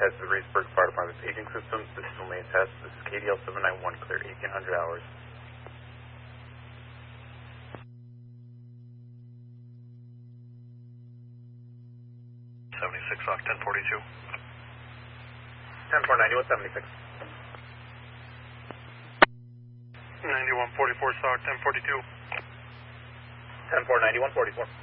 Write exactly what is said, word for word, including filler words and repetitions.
test of the Reedsburg Fire Department paging system. This is only a test. This is K D L seven nine one, cleared eighteen hundred hours. seventy-six, Sock ten forty-two. ten four ninety-one, seventy-six. ninety-one forty-four, Sock ten forty-two. ten four ninety-one, forty-four.